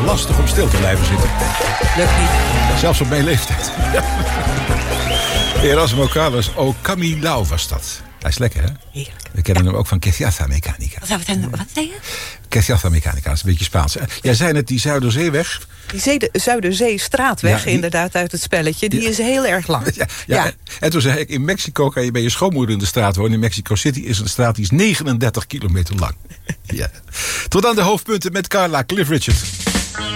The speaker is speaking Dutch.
lastig om stil te blijven zitten. Lukt niet. Zelfs op mijn leeftijd. Erasmo Carlos O Camilao was dat. Hij is lekker, hè? Heerlijk. We kennen hem ook van Cachaça Mechanica. Wat zei je? Cachaça Mechanica, dat is een beetje Spaans. Jij zei net, die Zuiderzeeweg. Die Zuiderzeestraatweg, Ja, inderdaad, uit het spelletje. Die is heel erg lang. Ja. En toen zei ik, in Mexico kan je bij je schoonmoeder in de straat wonen. In Mexico City is een straat die is 39 kilometer lang. Ja. Tot aan de hoofdpunten met Carla Cliff Richard.